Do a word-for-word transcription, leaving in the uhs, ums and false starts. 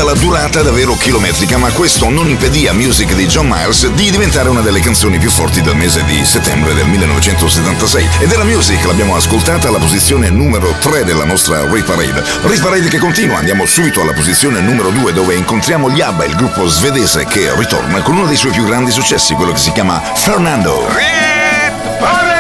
dalla durata davvero chilometrica, ma questo non impedì a Music di John Miles di diventare una delle canzoni più forti del mese di settembre del millenovecentosettantasei. Ed era Music, l'abbiamo ascoltata alla posizione numero tre della nostra Rit Parade. Rit Parade che continua, andiamo subito alla posizione numero due, dove incontriamo gli ABBA, il gruppo svedese che ritorna con uno dei suoi più grandi successi, quello che si chiama Fernando. Rit Parade!